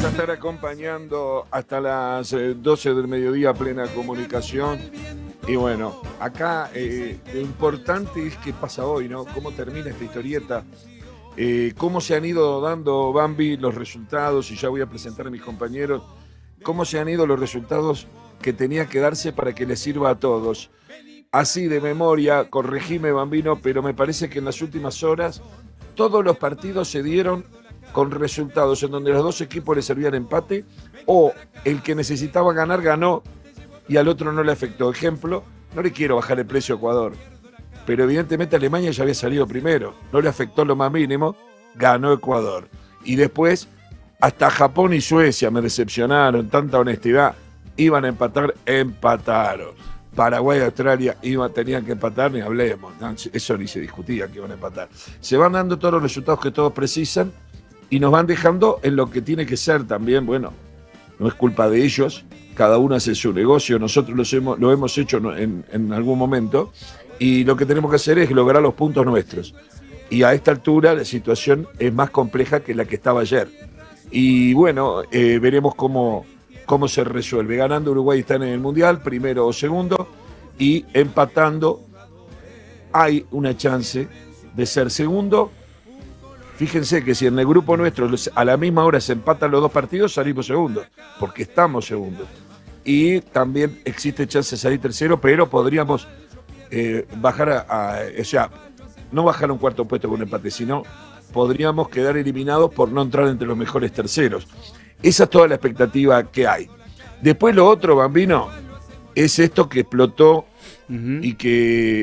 a estar acompañando hasta las 12 del mediodía, plena comunicación. Y bueno, acá lo importante es qué pasa hoy, ¿no? Cómo termina esta historieta, cómo se han ido dando, Bambi, los resultados, y ya voy a presentar a mis compañeros, cómo se han ido los resultados que tenía que darse para que les sirva a todos. Así de memoria, corregime, Bambino, pero me parece que en las últimas horas todos los partidos se dieron con resultados en donde los dos equipos le servían empate, o el que necesitaba ganar ganó y al otro no le afectó. Ejemplo, no le quiero bajar el precio a Ecuador, pero evidentemente Alemania ya había salido primero, no le afectó lo más mínimo, ganó Ecuador. Y después, hasta Japón y Suecia me decepcionaron, tanta honestidad, iban a empatar, empataron. Paraguay y Australia tenían que empatar, ni hablemos, no, eso ni se discutía que iban a empatar. Se van dando todos los resultados que todos precisan y nos van dejando en lo que tiene que ser también. Bueno, no es culpa de ellos, cada uno hace su negocio, nosotros lo hemos hecho en algún momento, y lo que tenemos que hacer es lograr los puntos nuestros. Y a esta altura la situación es más compleja que la que estaba ayer. Y bueno, veremos cómo se resuelve. Ganando, Uruguay está en el Mundial, primero o segundo, y empatando hay una chance de ser segundo. Fíjense que si en el grupo nuestro a la misma hora se empatan los dos partidos, salimos segundos, porque estamos segundos. Y también existe chance de salir tercero, pero podríamos bajar o sea, no bajar a un cuarto puesto con un empate, sino podríamos quedar eliminados por no entrar entre los mejores terceros. Esa es toda la expectativa que hay. Después lo otro, Bambino, es esto que explotó y que